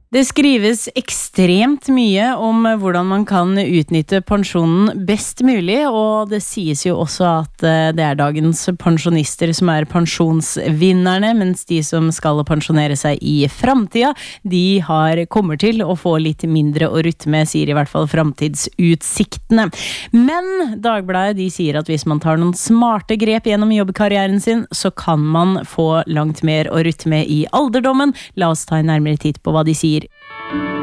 Det skrives ekstremt mye om hvordan man kan utnytte pensjonen best mulig, og det sies jo også at det dagens pensjonister som pensjonsvinnerne, mens de som skal pensjonere seg i fremtiden, de kommer til å få litt mindre å rutte med, sier i hvert fall fremtidsutsiktene. Men Dagbladet, de sier at hvis man tar noen smarte grep gjennom jobbkarrieren sin, så kan man få langt mer å rutte med i alderdommen. La oss ta en nærmere titt på hva de sier.